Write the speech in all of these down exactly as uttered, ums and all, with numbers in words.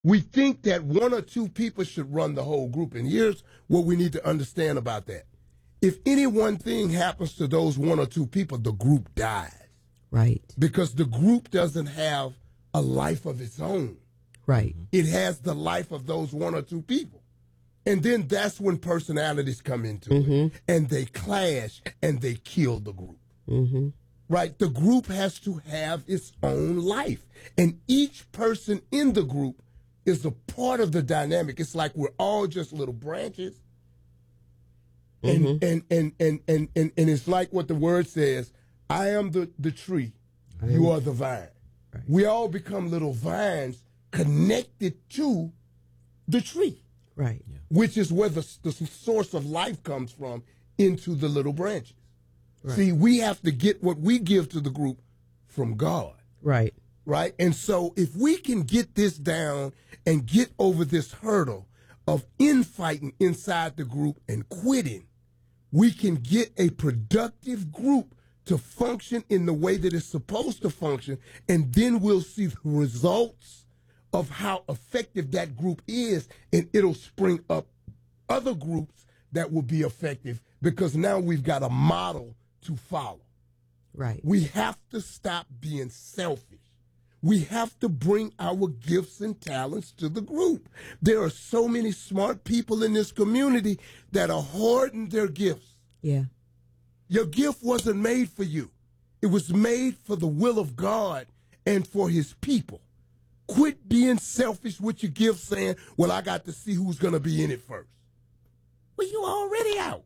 We think that one or two people should run the whole group. And here's what we need to understand about that. If any one thing happens to those one or two people, the group dies. Right. Because the group doesn't have a life of its own. Right. It has the life of those one or two people. And then that's when personalities come into mm-hmm. it. And they clash and they kill the group. Mm-hmm. Right? The group has to have its own life. And each person in the group is a part of the dynamic. It's like we're all just little branches. And, mm-hmm. and, and, and, and, and, and it's like what the word says, I am the, the tree, you are the vine. Right. We all become little vines connected to the tree. Right. Yeah. Which is where the, the source of life comes from, into the little branches. Right. See, we have to get what we give to the group from God. Right. Right? And so if we can get this down and get over this hurdle of infighting inside the group and quitting, we can get a productive group to function in the way that it's supposed to function, and then we'll see the results of how effective that group is, and it'll spring up other groups that will be effective because now we've got a model to follow. Right. We have to stop being selfish. We have to bring our gifts and talents to the group. There are so many smart people in this community that are hoarding their gifts. Yeah. Your gift wasn't made for you. It was made for the will of God and for his people. Quit being selfish with your gift, saying, well, I got to see who's going to be in it first. Well, you already out.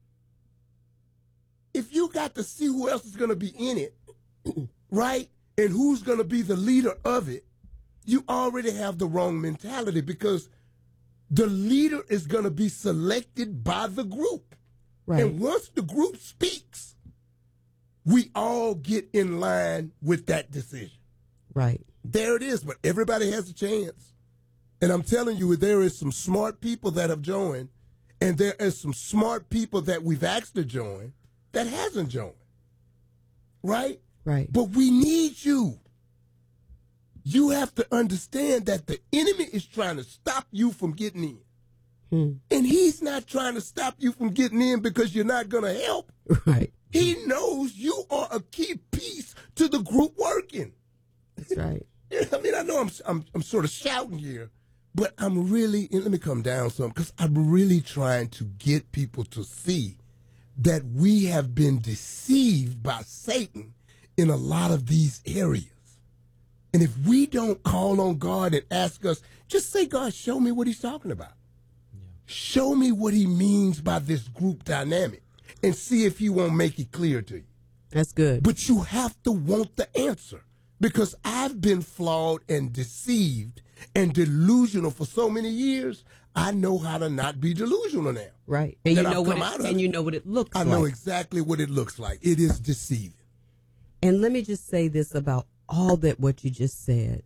If you got to see who else is going to be in it, right, and who's going to be the leader of it, you already have the wrong mentality, because the leader is going to be selected by the group. Right. And once the group speaks, we all get in line with that decision. Right. There it is, but everybody has a chance. And I'm telling you, there is some smart people that have joined, and there is some smart people that we've asked to join that hasn't joined. Right? Right. But we need you. You have to understand that the enemy is trying to stop you from getting in. Hmm. And he's not trying to stop you from getting in because you're not going to help. Right. He knows you are a key piece to the group working. That's right. I mean, I know I'm, I'm I'm sort of shouting here, but I'm really, and let me come down some, because I'm really trying to get people to see that we have been deceived by Satan in a lot of these areas. And if we don't call on God and ask us, just say, God, show me what he's talking about. Yeah. Show me what he means by this group dynamic, and see if he won't make it clear to you. That's good. But you have to want the answer, because I've been flawed and deceived and delusional for so many years. I know how to not be delusional now. Right. And you know what it, and you know what it looks like. I know exactly what it looks like. It is deceiving. And let me just say this about all that what you just said.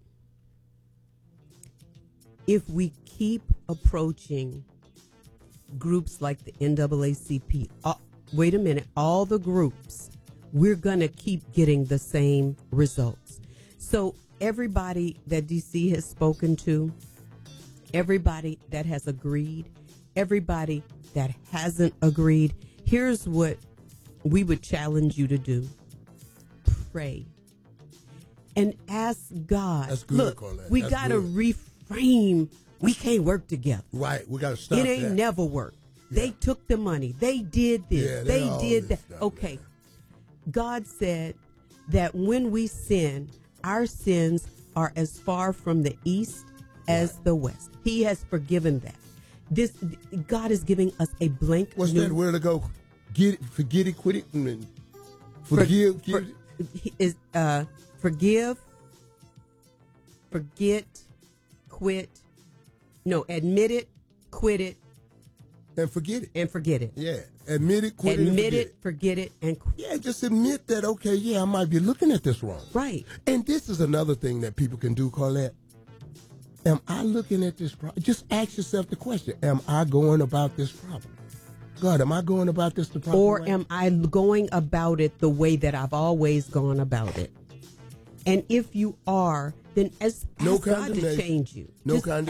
If we keep approaching groups like the N double A C P, uh, wait a minute, all the groups, we're going to keep getting the same results. So everybody that D C has spoken to, everybody that has agreed, everybody that hasn't agreed, here's what we would challenge you to do. Pray. And ask God. That's good, look, Colette. we That's got to good. reframe. We can't work together. Right. We got to stop It ain't that. never worked. Yeah. They took the money. They did this. Yeah, they all did this that. stuff, Okay. yeah. God said that when we sin, our sins are as far from the east as Right. the west. He has forgiven that. This God is giving us a blank. What's new, that? Where to go? Get it, forget it, quit it, and then forgive. For, give it. is uh, forgive, forget, quit. No, admit it, quit it, and forget it. and forget it. Yeah, admit it, quit admit it, and it, forget it, and quit. Yeah, just admit that. Okay, yeah, I might be looking at this wrong. Right. And this is another thing that people can do, Colette. Am I looking at this problem? Just ask yourself the question: am I going about this problem? God, am I going about this the proper Or way? am I going about it the way that I've always gone about it? And if you are, then as No ask God to condemnation. change you. No Just condemnation.